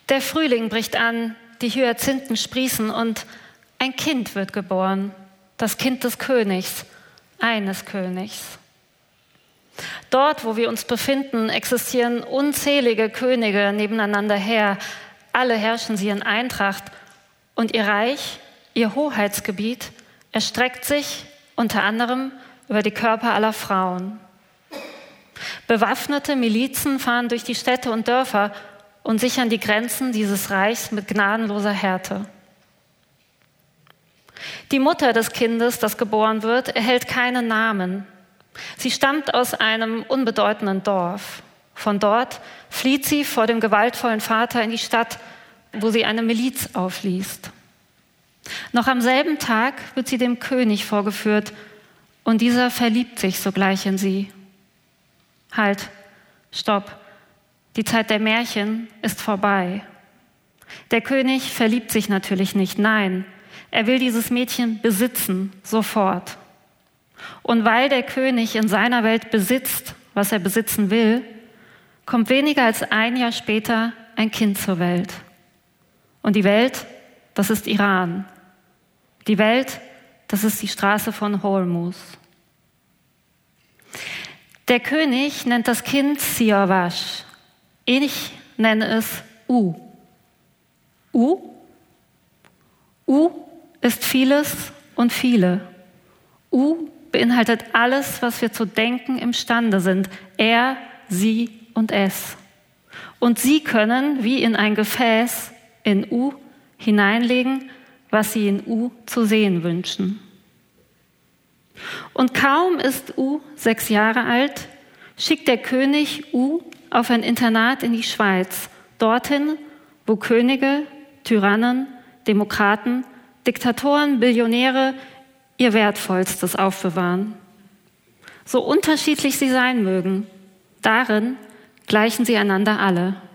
Der Frühling bricht an, die Hyazinthen sprießen und ein Kind wird geboren, das Kind des Königs, eines Königs. Dort, wo wir uns befinden, existieren unzählige Könige nebeneinander her. Alle herrschen sie in Eintracht und ihr Reich, ihr Hoheitsgebiet, erstreckt sich unter anderem über die Körper aller Frauen. Bewaffnete Milizen fahren durch die Städte und Dörfer und sichern die Grenzen dieses Reichs mit gnadenloser Härte. Die Mutter des Kindes, das geboren wird, erhält keinen Namen. Sie stammt aus einem unbedeutenden Dorf. Von dort flieht sie vor dem gewaltvollen Vater in die Stadt, wo sie eine Miliz aufliest. Noch am selben Tag wird sie dem König vorgeführt und dieser verliebt sich sogleich in sie. Halt, stopp, die Zeit der Märchen ist vorbei. Der König verliebt sich natürlich nicht, nein, er will dieses Mädchen besitzen, sofort. Und weil der König in seiner Welt besitzt, was er besitzen will, kommt weniger als ein Jahr später ein Kind zur Welt. Und die Welt, das ist Iran. Die Welt, das ist die Straße von Hormuz. Der König nennt das Kind Siavash. Ich nenne es U. U? U ist vieles und viele. U beinhaltet alles, was wir zu denken imstande sind. Er, sie und es. Und sie können wie in ein Gefäß in U hineinlegen, was sie in U zu sehen wünschen. Und kaum ist U 6 Jahre alt, schickt der König U auf ein Internat in die Schweiz, dorthin, wo Könige, Tyrannen, Demokraten, Diktatoren, Billionäre ihr Wertvollstes aufbewahren. So unterschiedlich sie sein mögen, darin gleichen sie einander alle.